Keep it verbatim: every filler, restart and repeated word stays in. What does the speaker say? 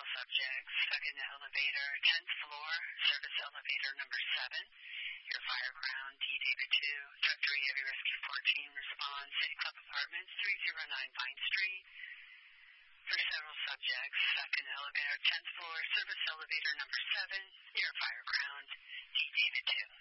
subjects, second elevator, tenth floor, service elevator number seven. Your fire ground, D David two, Directory Heavy Rescue fourteen, respond, City Club Apartments, three oh nine Vine Street. For several subjects, second elevator, tenth floor, service elevator number seven. Your fire ground, D David two.